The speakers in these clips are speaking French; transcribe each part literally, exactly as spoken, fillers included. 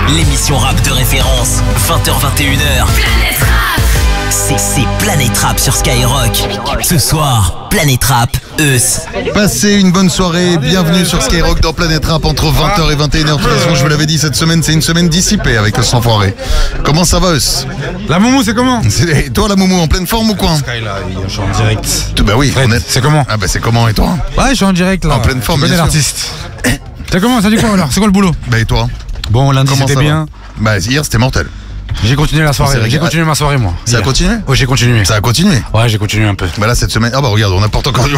L'émission rap de référence, vingt heures vingt et une heures. Planète Rap. C'est, c'est Planète Rap sur Skyrock. Ce soir, Planète Rap, Eus. Passez une bonne soirée, bienvenue sur Skyrock dans Planète Rap entre vingt heures et vingt et une heures. De toute façon, je vous l'avais dit, cette semaine, c'est une semaine dissipée avec Eus Enfoiré. Comment ça va, Eus? La Moumou, c'est comment? C'est toi, la Moumou, en pleine forme ou quoi? Sky, là, je suis en direct. Bah oui, Fred, on est... c'est comment? Ah bah c'est comment, et toi? Ouais, je suis en direct là. En pleine forme, Je connais bien sûr. l'artiste. C'est comment? Ça dit quoi alors? C'est quoi le boulot? Bah et toi? Bon, lundi Comment c'était ça bien. va? Bah hier, c'était mortel. J'ai continué la On soirée. s'est J'ai régalé. continué ma soirée, moi. Ça a Hier. continué? Ouais, j'ai continué. Ça a continué. Ouais, j'ai continué un peu. Bah là, cette semaine... Ah bah regarde, on apporte encore...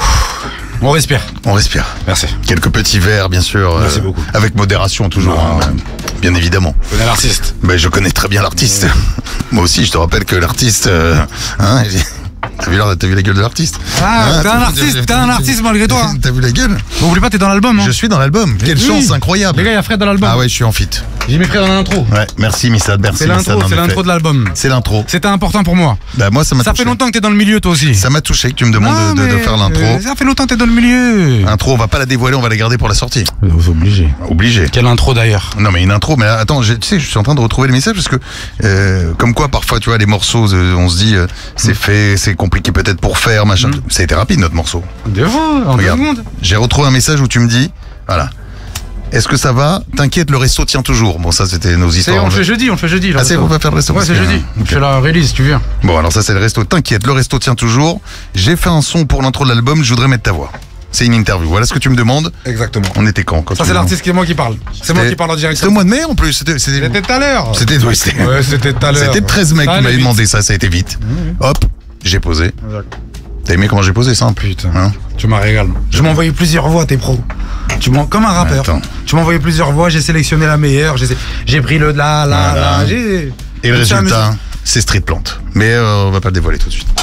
On respire. On respire. Merci. Quelques petits verres, bien sûr. Merci euh, beaucoup. Avec modération, toujours. Non, hein, bien évidemment. Je connais l'artiste. Ben, je connais très bien l'artiste. Moi aussi, je te rappelle que l'artiste... euh, hein, j'ai- T'as vu, la- t'as vu la gueule de l'artiste? Ah, Hein, t'es un t'as- artiste, t'es un artiste malgré toi. T'as vu la gueule? Bon, oublie pas, t'es dans l'album. Hein. Je suis dans l'album. Quelle Oui. chance incroyable. Les gars, il y a Fred dans l'album. Ah ouais, je suis en fit. J'ai mis Fred dans l'intro. Ouais, merci Missad, merci C'est Missad. l'intro, en c'est effet. l'intro de l'album. C'est l'intro. C'était important pour moi. Bah moi, ça m'a Ça touché. fait longtemps que t'es dans le milieu, toi aussi. Ça m'a touché que tu me demandes Non, de, de- de mais, faire l'intro. euh, ça fait longtemps que t'es dans le milieu. Intro, on va pas la dévoiler, on va la garder pour la sortie. Vous obligé. Obligé. Quelle intro d'ailleurs? Non mais une intro, mais attends, j'ai- tu sais, je suis en train de retrouver les messages parce que, euh, comme quoi parfois, tu vois, les morceaux, euh, on se dit, euh, c'est fait, c'est compliqué peut-être pour faire, machin. Ça a été rapide notre morceau. Deux fois, en deux Regarde, secondes. j'ai retrouvé un message où tu me dis, voilà, est-ce que ça va? T'inquiète, le resto tient toujours. Bon, ça c'était nos C'est- histoires. on le fait jeudi, on le fait jeudi. le Ah, c'est resto. on va faire le resto. Ouais, parce c'est que- jeudi. Ok. Je fais la release, tu viens. Bon, alors ça c'est le resto. T'inquiète, le resto tient toujours. J'ai fait un son pour l'intro de l'album. Je voudrais mettre ta voix. C'est une interview. Voilà ce que tu me demandes. Exactement. On était quand, quand Ça, tu c'est me- l'artiste qui est moi qui parle. C'est moi C'était- qui parle en direct. C'était au mois de mai en plus. C'était c'était- C'était tout à l'heure. c'était ouais, c'était- Ouais, c'était tout à l'heure. c'était le treize mai Ça qui allait m'avait vite. demandé ça. Ça a été vite. Hop, j'ai posé. T'as aimé comment j'ai posé, simple? Putain, Hein tu m'as régalé. Je m'as envoyé plusieurs voix, t'es pro. Tu m'as comme un rappeur. Attends. Tu m'as envoyé plusieurs voix, j'ai sélectionné la meilleure, j'ai j'ai pris le là, là, Voilà. là. j'ai- Et le Je me suis résultat, amusé. c'est Street Plant. Mais euh, on va pas le dévoiler tout de suite.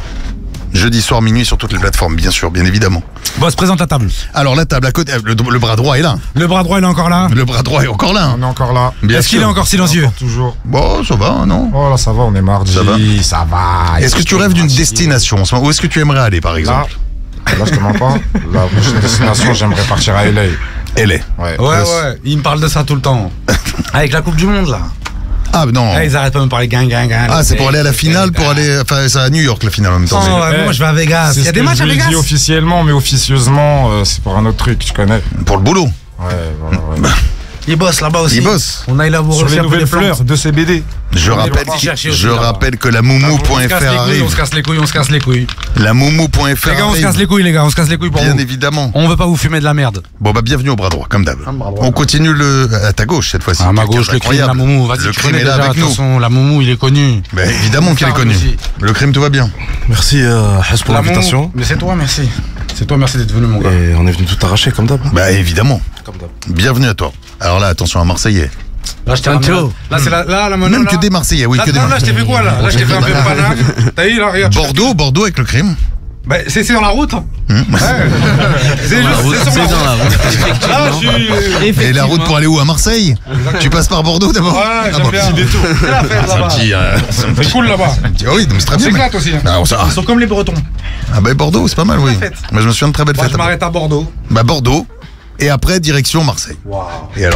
Jeudi soir minuit sur toutes les plateformes, bien sûr, bien évidemment. Bon, se présente la table. Alors la table à côté, euh, le, le bras droit est là. Le bras droit, il est encore là. Le bras droit est encore là. hein. On est encore là. Bien Est-ce qu'il est sûr. encore silencieux? Toujours. Bon, ça va, non? Oh là, ça va, on est mardi. Ça va Ça va. Est-ce que tu rêves d'une destination en ce moment? Où est-ce que tu aimerais aller, par Là, exemple? là, je te mens pas. La prochaine destination, j'aimerais partir à L A. Elle est. Ouais. Ouais, Euh, ouais, il me parle de ça tout le temps. Avec la Coupe du Monde, là. Ah non. Ah, ils arrêtent pas de me parler gang, gang, gang. Ah, c'est pour aller à la finale, pour aller. Enfin, c'est à New York la finale en même temps. Non, mais- ouais, moi je vais à Vegas. C'est Il y a ce des que matchs je à lui ai Vegas. dit officiellement, mais officieusement, euh, c'est pour un autre truc, tu connais. Pour le boulot. Ouais, voilà, ouais. Ils bossent là-bas aussi. Ils bossent. On a élaboré Sur aussi les un peu nouvelles des plans. fleurs de C B D. Je On est rappelle, parti qu'il- chercher aussi, je là-bas. rappelle que la On se moumou.fr casse les couilles, on arrive. se casse les couilles, on se casse les couilles. La moumou.fr Les gars, on se casse arrive. les couilles, les gars, on se casse les couilles pour Bien vous. évidemment. On veut pas vous fumer de la merde. Bon, bah, bienvenue au bras droit, comme d'hab. bras droit. On continue le. À ta gauche cette fois-ci. À ma Quelqu'un gauche, le crime, la d'incroyable. moumou. Vas-y, Le tu crime connais est là déjà, avec de toute nous. façon, la moumou, il est connu. Bah, évidemment qu'il est Charles connu. aussi. Le crime, tout va bien. Merci euh, Hess pour La l'invitation. moumou. Mais c'est toi, merci. C'est toi, merci d'être venu, mon gars. Et on est venu tout arracher comme d'hab. Bah, évidemment. Comme d'hab. Bienvenue à toi. Alors là, attention à Marseillais. Là, je t'ai ramené là. Là, c'est la, là, la monnaie. Même là. que des Marseillais, oui, Là, que des non, là, je t'ai fait quoi, là? Là, je t'ai fait un peu de paname. T'as vu, là, regarde. Bordeaux, Bordeaux avec le crime. Bah, c'est c'est dans la route. Hum. Ouais. C'est juste, c'est sur la route. Là, je suis. Et la route pour aller où? À Marseille? Tu passes par Bordeaux d'abord? Ouais, Ah, j'aime bah, bien. petit détour. C'est la fête C'est un là-bas. petit. euh, c'est un C'est petit- cool là-bas. Ah oui, donc c'est très On bien. s'éclate aussi. hein. Ah, on s'en- ah, Ils sont comme les Bretons. ah, bah Bordeaux, c'est pas mal, oui. la fête. Moi, je me souviens de très belles Moi, fêtes. je m'arrête à Bordeaux. Bah Bordeaux. Et après, direction Marseille. Waouh. Et alors